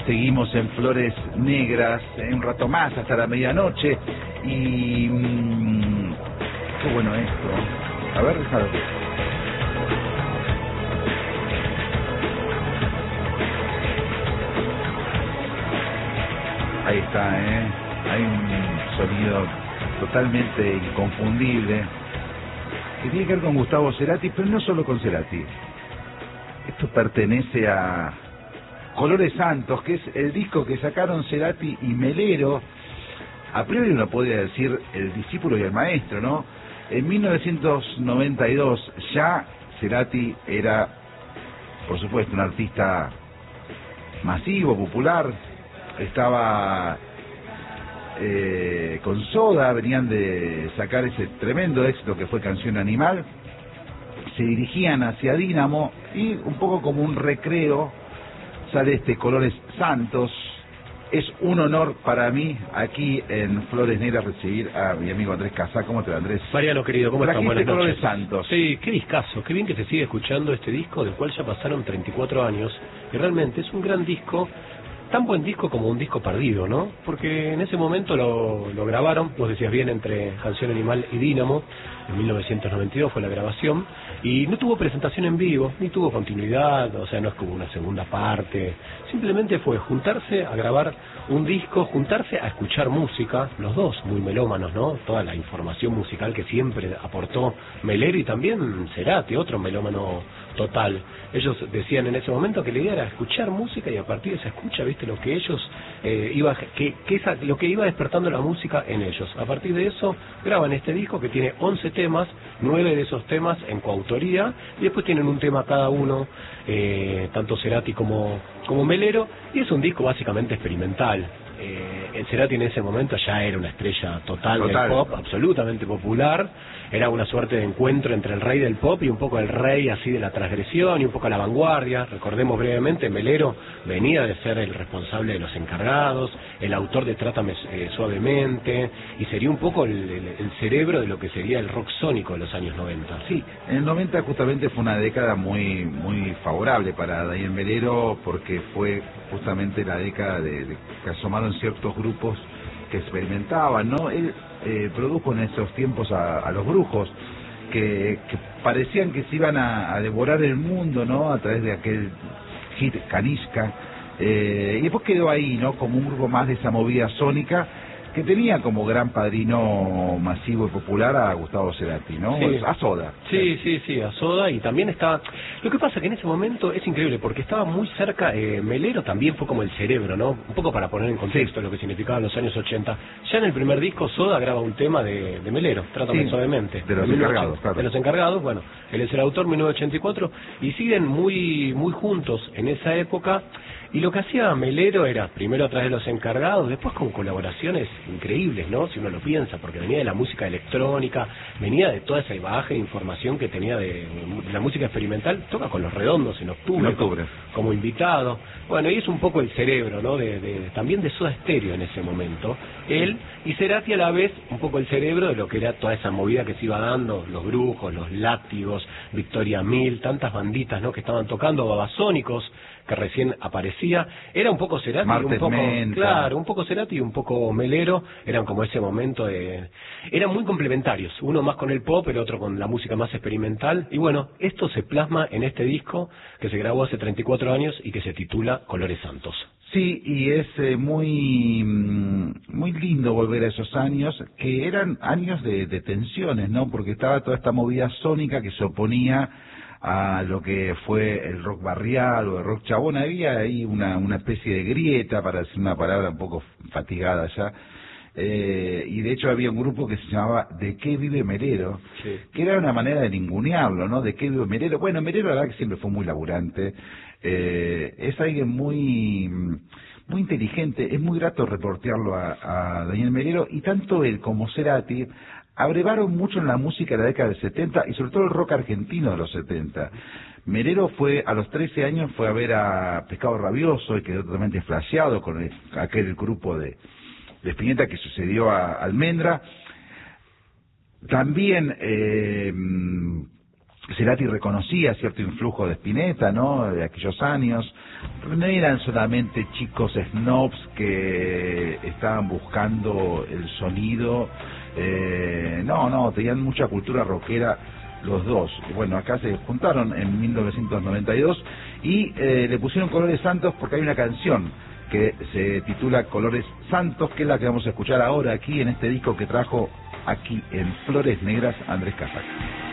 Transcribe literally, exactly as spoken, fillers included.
Seguimos en Flores Negras, en un rato más, hasta la medianoche. Y... Mmm, qué bueno esto. A ver, déjalo. Ahí está, ¿eh? Hay un sonido totalmente inconfundible que tiene que ver con Gustavo Cerati, pero no solo con Cerati. Esto pertenece a Colores Santos, que es el disco que sacaron Cerati y Melero. A priori uno podría decir el discípulo y el maestro, ¿no? En mil novecientos noventa y dos ya Cerati era, por supuesto, un artista masivo, popular. Estaba eh, con Soda, venían de sacar ese tremendo éxito que fue Canción Animal. Se dirigían hacia Dínamo y un poco como un recreo sale este Colores Santos. Es un honor para mí aquí en Flores Negras recibir a mi amigo Andrés Casá. ¿Cómo te va, Andrés? Mariano, querido, ¿cómo estás? Buenas Colores noches. Santos. Sí, qué discazo, qué bien que se sigue escuchando este disco, del cual ya pasaron treinta y cuatro años, y realmente es un gran disco, tan buen disco como un disco perdido, ¿no? Porque en ese momento lo, lo grabaron, vos decías bien, entre Canción Animal y Dínamo, en mil novecientos noventa y dos fue la grabación, y no tuvo presentación en vivo, ni tuvo continuidad, o sea, no es como una segunda parte, simplemente fue juntarse a grabar un disco, juntarse a escuchar música, los dos muy melómanos, ¿no? Toda la información musical que siempre aportó Melero y también Cerati, otro melómano total. Ellos decían en ese momento que la idea era escuchar música y a partir de esa escucha, viste, lo que ellos eh, iba, que, que esa, lo que iba despertando la música en ellos. A partir de eso graban este disco que tiene once temas, nueve de esos temas en coautoría y después tienen un tema cada uno, eh, tanto Cerati como como Melero, y es un disco básicamente experimental. Eh, el Cerati en ese momento ya era una estrella total, total del pop, absolutamente popular, era una suerte de encuentro entre el rey del pop y un poco el rey así de la transgresión y un poco la vanguardia. Recordemos brevemente, Melero venía de ser el responsable de Los Encargados, el autor de Trátame eh, Suavemente, y sería un poco el, el, el cerebro de lo que sería el rock sónico de los años noventa. Sí, en el noventa justamente fue una década muy muy favorable para Daniel Melero, porque fue justamente la década de, de que asomaron ciertos grupos que experimentaban, ¿no? Él eh, produjo en esos tiempos a, a los Brujos, que, que parecían que se iban a, a devorar el mundo, ¿no? A través de aquel hit Canishka, eh, y después quedó ahí, ¿no? Como un grupo más de esa movida sónica, que tenía como gran padrino masivo y popular a Gustavo Cerati, ¿no? Sí. A Soda. Sí, sí, sí, a Soda, y también estaba... Lo que pasa que en ese momento es increíble, porque estaba muy cerca, eh, Melero también fue como el cerebro, ¿no? Un poco para poner en contexto sí. lo que significaban los años ochenta. Ya en el primer disco Soda graba un tema de, de Melero, Trátame sí, Suavemente. De los de encargados, claro. De los encargados, bueno, él es el autor, mil novecientos ochenta y cuatro, y siguen muy, muy juntos en esa época. Y lo que hacía Melero era, primero a través de Los Encargados, después con colaboraciones increíbles, ¿no? Si uno lo piensa, porque venía de la música electrónica, venía de toda esa bagaje de información que tenía de, de la música experimental, toca con Los Redondos en octubre, en octubre. Como, como invitado. Bueno, y es un poco el cerebro, ¿no? De, de, también de Soda Stereo en ese momento. Él y Cerati a la vez, un poco el cerebro de lo que era toda esa movida que se iba dando, Los Brujos, Los Látigos, Victoria Mil, tantas banditas, ¿no? Que estaban tocando, Babasónicos, que recién aparecía, era un poco Cerati, Martes un poco, Menta. claro, un poco Cerati y un poco Melero, eran como ese momento de, eran muy complementarios, uno más con el pop, el otro con la música más experimental, y bueno, esto se plasma en este disco que se grabó hace treinta y cuatro años y que se titula Colores Santos. Sí, y es eh, muy muy lindo volver a esos años, que eran años de, de tensiones, ¿no? Porque estaba toda esta movida sónica que se oponía a lo que fue el rock barrial o el rock chabón. Había ahí una, una especie de grieta, para decir una palabra un poco fatigada ya, eh, y de hecho había un grupo que se llamaba ¿De qué vive Melero? Sí. Que era una manera de ningunearlo, ¿no? ¿De qué vive Melero? Bueno, Melero la verdad que siempre fue muy laburante, eh, es alguien muy muy inteligente, es muy grato reportearlo a, a Daniel Melero, y tanto él como Cerati abrevaron mucho en la música de la década del setenta y sobre todo el rock argentino de los setenta. Melero fue, a los trece años, fue a ver a Pescado Rabioso y quedó totalmente flasheado con el, aquel grupo de, de Spinetta que sucedió a Almendra. También eh, Cerati reconocía cierto influjo de Spinetta, ¿no?, de aquellos años. No eran solamente chicos snobs que estaban buscando el sonido, eh, no, no, tenían mucha cultura rockera los dos. Bueno, acá se juntaron en mil novecientos noventa y dos y eh, le pusieron Colores Santos porque hay una canción que se titula Colores Santos, que es la que vamos a escuchar ahora aquí en este disco que trajo aquí en Flores Negras Andrés Casaca.